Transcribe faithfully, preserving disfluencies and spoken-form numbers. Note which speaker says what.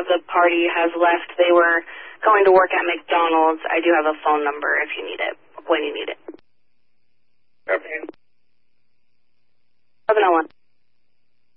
Speaker 1: of the party has left. They were going to work at McDonald's. I do have a phone number if you need it, when you need it.
Speaker 2: Okay.
Speaker 1: seven oh one.